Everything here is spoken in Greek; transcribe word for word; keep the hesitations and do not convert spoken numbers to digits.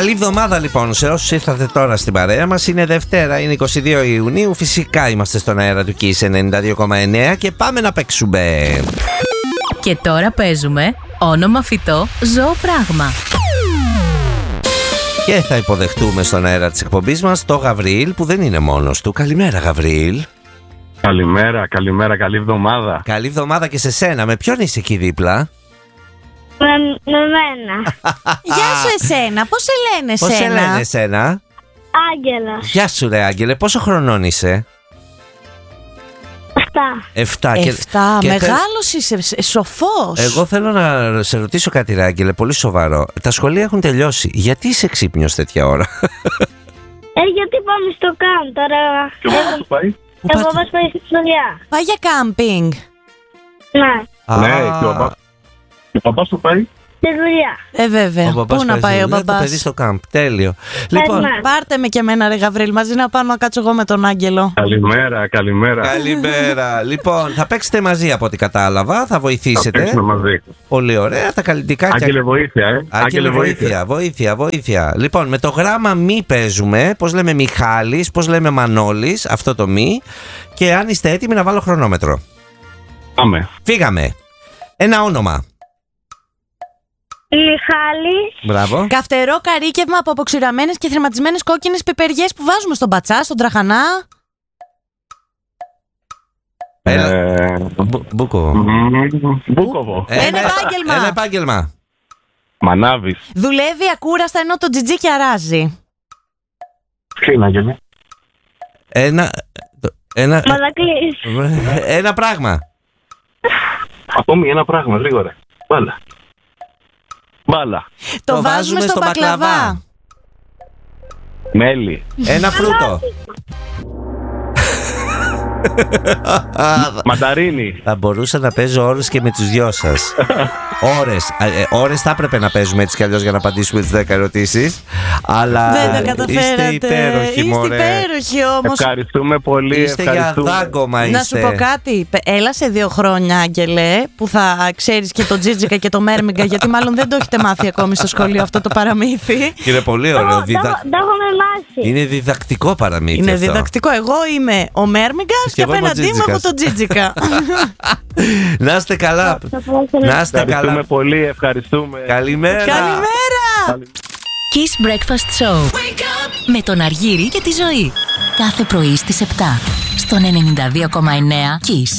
Καλή εβδομάδα λοιπόν σε όσους ήρθατε τώρα στην παρέα μας. Είναι Δευτέρα, είναι εικοστή δεύτερη Ιουνίου. Φυσικά είμαστε στον αέρα του Kiss ενενήντα δύο κόμμα εννέα και πάμε να παίξουμε. Και τώρα παίζουμε όνομα φυτό, ζώο πράγμα. Και θα υποδεχτούμε στον αέρα της εκπομπής μας το Γαβριήλ, που δεν είναι μόνος του. Καλημέρα Γαβριήλ. Καλημέρα, καλημέρα, καλή εβδομάδα. Καλή εβδομάδα και σε σένα. Με ποιον είσαι εκεί δίπλα? Με, με μένα. Γεια σου εσένα, πώς σε λένε Πώς σε εσένα? λένε εσένα? Άγγελος. Γεια σου ρε Άγγελε, πόσο χρονών είσαι? Αυτά. Εφτά. Και- Εφτά, και μεγάλος είσαι, ε, σοφός. Εγώ θέλω να σε ρωτήσω κάτι ρε Άγγελε, πολύ σοβαρό. Τα σχολεία έχουν τελειώσει. Γιατί είσαι ξύπνιος τέτοια ώρα? Ε, γιατί πάμε στο κάμπ τώρα. Και ο παπάς πάει. Πού Εγώ πάτε? μας πάει στη δουλειά. Πάει για κάμπινγκ. Ναι, Α, Ναι, και ο παπάς. Και ο παπάς του πάει. στη δουλειά. Ε, βέβαια. ο μπαμπάς Πού να πάει ο στη δουλειά, Το παιδί μπαμπάς? στο κάμπ. Τέλειο. Λοιπόν, ναι. Πάρτε με και εμένα ρε Γαβρίλ, μαζί να πάω να κάτσω εγώ με τον Άγγελο. Καλημέρα, καλημέρα. καλημέρα. Λοιπόν, θα παίξετε μαζί από ό,τι κατάλαβα. Θα Θα βοηθήσετε. παίξουμε μαζί. Πολύ ωραία. Τα καλλιτικά. Άγγελε, βοήθεια, ε. Άγγελε, βοήθεια, βοήθεια, βοήθεια. Λοιπόν, με το γράμμα μη παίζουμε. Πώς λέμε Μιχάλης, πώς λέμε Μανώλης, αυτό το μη. Και αν είστε έτοιμοι να βάλω χρονόμετρο. Πάμε. Φύγαμε. Ένα όνομα. Μιχάλης. Μπράβο. Καυτερό καρύκευμα από αποξηραμένες και θρηματισμένες κόκκινες πιπεριές που βάζουμε στον πατσά, στον τραχανά. Έλα. Ε, Μπου- Μπούκο. μ, Μπούκοβο. Ένα, επάγγελμα. Ένα επάγγελμα. Μανάβης. Δουλεύει ακούραστα ενώ το τζιτζίκι αράζει. Τι είναι, Άγγελε? Ένα. Ένα, Μαλακλής. ένα πράγμα. Ακόμη ένα πράγμα, λίγο ρε. Μπάλα. Μπάλα. Το, βάζουμε στο μπακλαβά. Μέλι. Ένα φρούτο. Μανταρίνι. Θα μπορούσα να παίζω ώρες και με τους δυο σας. Ώρες. Ε, ώρες θα έπρεπε να παίζουμε έτσι κι αλλιώς για να απαντήσουμε τις δέκα ερωτήσεις. Αλλά Δεν τα καταφέρατε. είστε υπέροχοι, Είστε μωρέ. υπέροχοι όμως. Ευχαριστούμε πολύ. Είστε για ευχαριστούμε. δάγκωμα είστε. Να σου πω κάτι. Πε- Έλα σε δύο χρόνια, Άγγελε, που θα ξέρεις και το τζίτζικα και το μέρμιγκα, γιατί μάλλον δεν το έχετε μάθει ακόμη στο σχολείο αυτό το παραμύθι. Και είναι πολύ ωραίο. Τα Διδα... τα έχουμε μάθει. Είναι διδακτικό παραμύθι. Είναι αυτό. διδακτικό. Εγώ είμαι ο μέρμιγκας Και και εγώ είμαι ο απέναντί μου έχω τζίτζικας. το τζίτζικα. Να είστε καλά. Να είστε Ευχαριστούμε καλά. πολύ, ευχαριστούμε. Καλημέρα. Καλημέρα! Kiss Breakfast Show. Με τον Αργύρη και τη Ζωή. Κάθε πρωί στις επτά. Στον ενενήντα δύο κόμμα εννέα Kiss.